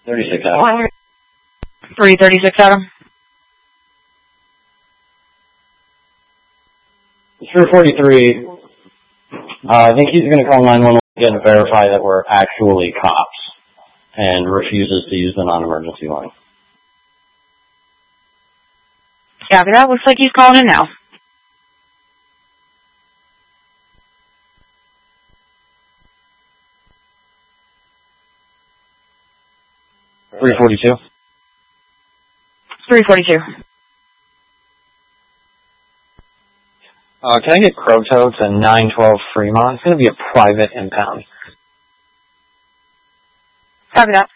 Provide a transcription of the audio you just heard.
36 Adam. 336 Adam. 343. I think he's going to call 911 again to verify that we're actually cops and refuses to use the non-emergency line. Copy that. Looks like he's calling in now. $342. 342. Can I get Croto to 912 Fremont? It's going to be a private impound. Copy that.